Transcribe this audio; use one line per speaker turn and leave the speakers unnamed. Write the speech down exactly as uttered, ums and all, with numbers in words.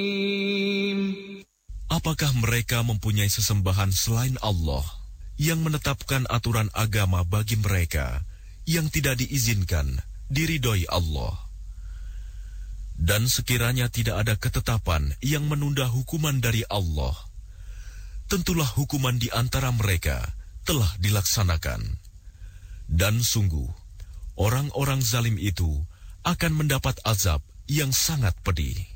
Apakah mereka mempunyai sesembahan selain Allah yang menetapkan aturan agama bagi mereka yang tidak diizinkan diridhoi Allah? Dan sekiranya tidak ada ketetapan yang menunda hukuman dari Allah, tentulah hukuman di antara mereka telah dilaksanakan. Dan sungguh, orang-orang zalim itu akan mendapat azab yang sangat pedih.